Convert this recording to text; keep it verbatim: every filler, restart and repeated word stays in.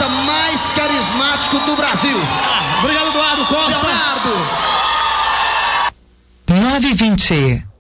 jornalista mais carismático do Brasil. Obrigado, Eduardo Costa. Leonardo. nove e vinte.